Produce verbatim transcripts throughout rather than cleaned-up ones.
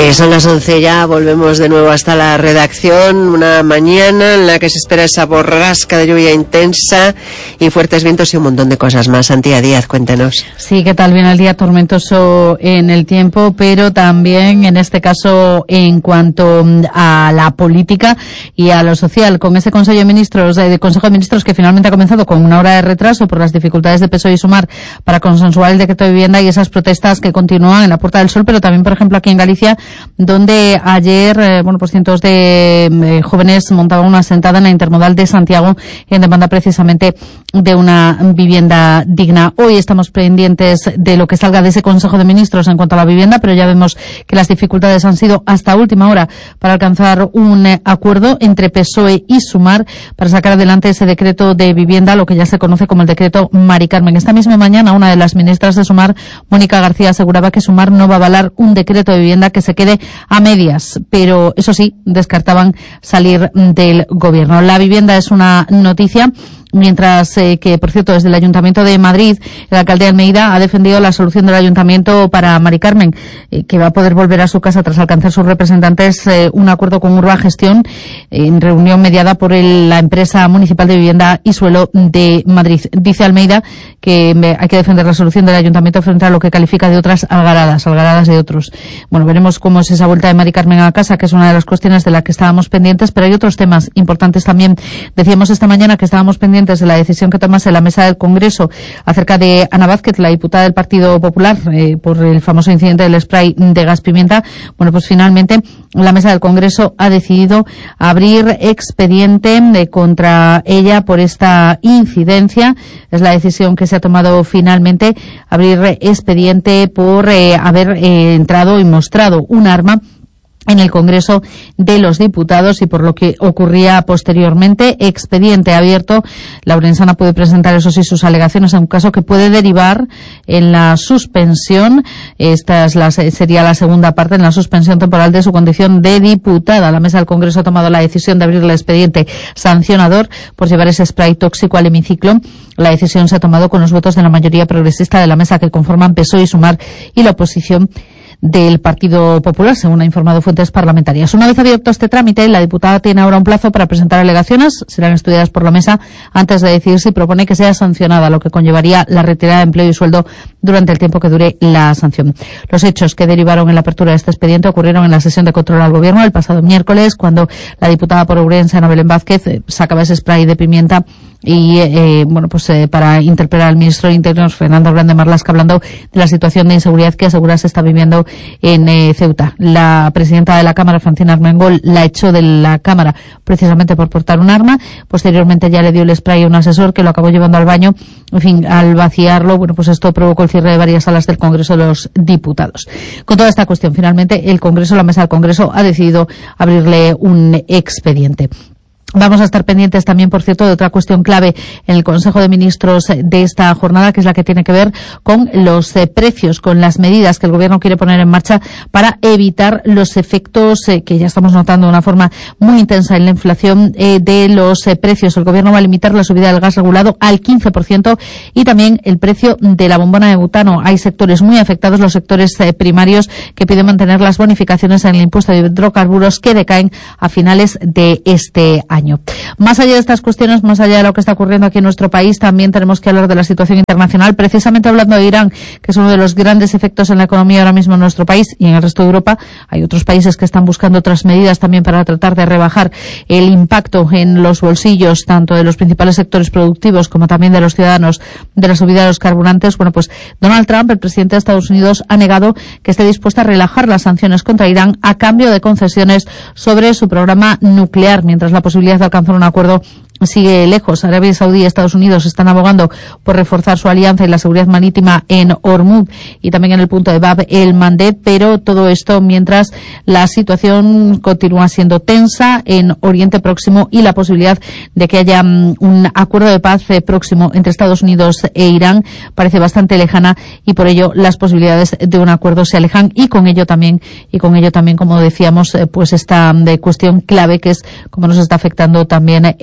Pues son las once ya, volvemos de nuevo hasta la redacción, una mañana en la que se espera esa borrasca de lluvia intensa y fuertes vientos y un montón de cosas más. Antía Díaz, cuéntenos. Sí, ¿qué tal? Bien, el día tormentoso en el tiempo, pero también en este caso en cuanto a la política y a lo social, con ese Consejo de Ministros, eh, de Consejo de Ministros que finalmente ha comenzado con una hora de retraso por las dificultades de P S O E y Sumar para consensuar el decreto de vivienda y esas protestas que continúan en la Puerta del Sol, pero también, por ejemplo, aquí en Galicia, donde ayer, eh, bueno, pues cientos de eh, jóvenes montaban una sentada en la intermodal de Santiago en demanda precisamente de una vivienda digna. Hoy estamos pendientes de lo que salga de ese Consejo de Ministros en cuanto a la vivienda, pero ya vemos que las dificultades han sido hasta última hora para alcanzar un eh, acuerdo entre P S O E y Sumar para sacar adelante ese decreto de vivienda, lo que ya se conoce como el decreto Mari Carmen. Esta misma mañana, una de las ministras de Sumar, Mónica García, aseguraba que Sumar no va a avalar un decreto de vivienda que se quede a medias, pero eso sí, descartaban salir del gobierno. La vivienda es una noticia, mientras eh, que, por cierto, desde el Ayuntamiento de Madrid, el alcalde de Almeida ha defendido la solución del Ayuntamiento para Mari Carmen, eh, que va a poder volver a su casa tras alcanzar sus representantes eh, un acuerdo con Urba Gestión eh, en reunión mediada por el, la empresa municipal de vivienda y suelo de Madrid. Dice Almeida que me, hay que defender la solución del Ayuntamiento frente a lo que califica de otras algaradas, algaradas de otros. Bueno, veremos cómo es esa vuelta de Mari Carmen a casa, que es una de las cuestiones de las que estábamos pendientes, pero hay otros temas importantes también. Decíamos esta mañana que estábamos pendientes de la decisión que tomase la mesa del Congreso acerca de Ana Vázquez, la diputada del Partido Popular, eh, por el famoso incidente del spray de gas pimienta. Bueno, pues finalmente la mesa del Congreso ha decidido abrir expediente de, contra ella por esta incidencia. Es la decisión que se ha tomado finalmente, abrir expediente por eh, haber eh, entrado y mostrado un arma en el Congreso de los Diputados y por lo que ocurría posteriormente. Expediente abierto. La Orensana puede presentar, eso sí, sus alegaciones en un caso que puede derivar en la suspensión. Esta es la, sería la segunda parte, en la suspensión temporal de su condición de diputada. La mesa del Congreso ha tomado la decisión de abrir el expediente sancionador por llevar ese spray tóxico al hemiciclo. La decisión se ha tomado con los votos de la mayoría progresista de la mesa que conforman P S O E y Sumar y la oposición del Partido Popular, según ha informado fuentes parlamentarias. Una vez abierto este trámite, la diputada tiene ahora un plazo para presentar alegaciones, serán estudiadas por la mesa antes de decidir si propone que sea sancionada, lo que conllevaría la retirada de empleo y sueldo durante el tiempo que dure la sanción. Los hechos que derivaron en la apertura de este expediente ocurrieron en la sesión de control al Gobierno el pasado miércoles, cuando la diputada por Ourense, Ana Belén Vázquez, eh, sacaba ese spray de pimienta y, eh, bueno, pues eh, para interpelar al ministro de Interior, Fernando Grande Marlaska, hablando de la situación de inseguridad que asegura se está viviendo en eh, Ceuta. La presidenta de la Cámara, Francina Armengol, la echó de la Cámara precisamente por portar un arma. Posteriormente ya le dio el spray a un asesor que lo acabó llevando al baño. En fin, al vaciarlo, bueno, pues esto provocó el cierre de varias salas del Congreso de los Diputados. Con toda esta cuestión, finalmente, el Congreso, la mesa del Congreso, ha decidido abrirle un expediente. Vamos a estar pendientes también, por cierto, de otra cuestión clave en el Consejo de Ministros de esta jornada, que es la que tiene que ver con los eh, precios, con las medidas que el Gobierno quiere poner en marcha para evitar los efectos eh, que ya estamos notando de una forma muy intensa en la inflación eh, de los eh, precios. El Gobierno va a limitar la subida del gas regulado al quince por ciento y también el precio de la bombona de butano. Hay sectores muy afectados, los sectores eh, primarios, que piden mantener las bonificaciones en el impuesto de hidrocarburos que decaen a finales de este año. Más allá de estas cuestiones, más allá de lo que está ocurriendo aquí en nuestro país, también tenemos que hablar de la situación internacional, precisamente hablando de Irán, que es uno de los grandes efectos en la economía ahora mismo en nuestro país y en el resto de Europa. Hay otros países que están buscando otras medidas también para tratar de rebajar el impacto en los bolsillos, tanto de los principales sectores productivos como también de los ciudadanos, de la subida de los carburantes. Bueno, pues Donald Trump, el presidente de Estados Unidos, ha negado que esté dispuesto a relajar las sanciones contra Irán a cambio de concesiones sobre su programa nuclear, mientras la posibilidad de alcanzar un acuerdo sigue lejos. Arabia Saudí y Estados Unidos están abogando por reforzar su alianza y la seguridad marítima en Hormuz y también en el punto de Bab el Mandeb, pero todo esto mientras la situación continúa siendo tensa en Oriente Próximo y la posibilidad de que haya um, un acuerdo de paz eh, próximo entre Estados Unidos e Irán parece bastante lejana y por ello las posibilidades de un acuerdo se alejan y con ello también, y con ello también, como decíamos, eh, pues esta de cuestión clave que es cómo nos está afectando también en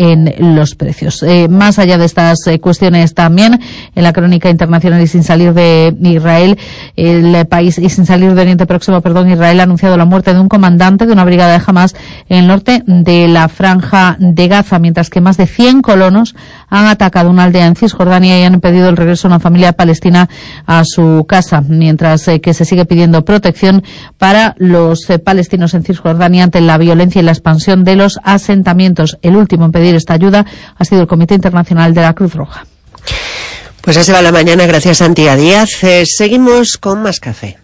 los precios. Eh, más allá de estas eh, cuestiones también, en la crónica internacional y sin salir de Israel, el país, y sin salir de Oriente Próximo, perdón, Israel ha anunciado la muerte de un comandante de una brigada de Hamas en el norte de la Franja de Gaza, mientras que más de cien colonos han atacado una aldea en Cisjordania y han impedido el regreso de una familia palestina a su casa, mientras eh, que se sigue pidiendo protección para los eh, palestinos en Cisjordania ante la violencia y la expansión de los asentamientos. El último en pedir esta ayuda ha sido el Comité Internacional de la Cruz Roja. Pues así va la mañana, gracias Santiago Díaz. Eh, seguimos con más café.